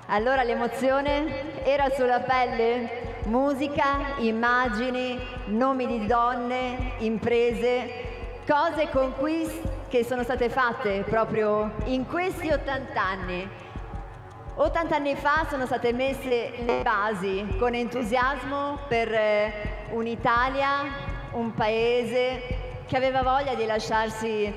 Allora l'emozione era sulla pelle? Musica, immagini, nomi di donne, imprese, cose, conquiste che sono state fatte proprio in questi 80 anni. 80 anni fa sono state messe le basi con entusiasmo per un'Italia, un paese che aveva voglia di lasciarsi